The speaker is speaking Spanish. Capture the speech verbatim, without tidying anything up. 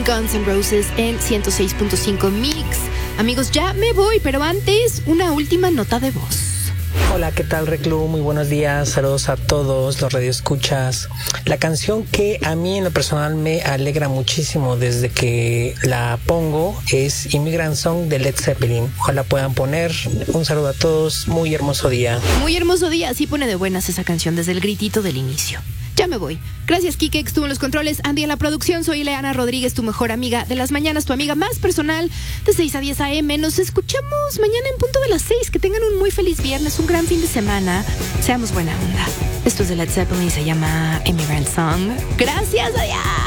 Guns N' Roses en ciento seis punto cinco Mix. Amigos, ya me voy, pero antes, una última nota de voz. Hola, ¿qué tal, Reclu? Muy buenos días, saludos a todos los radioescuchas. La canción que a mí en lo personal me alegra muchísimo desde que la pongo es Immigrant Song de Led Zeppelin. Ojalá puedan poner. Un saludo a todos, muy hermoso día. Muy hermoso día, sí pone de buenas esa canción desde el gritito del inicio. Ya me voy. Gracias, Kike, que estuvo en los controles, Andy en la producción. Soy Ileana Rodríguez, tu mejor amiga de las mañanas, tu amiga más personal, de seis a diez a eme. Nos escuchamos mañana en punto de las seis. Que tengan un muy feliz viernes, un gran fin de semana. Seamos buena onda. Esto es de Led Zeppelin y se llama Immigrant Song. Gracias, adiós.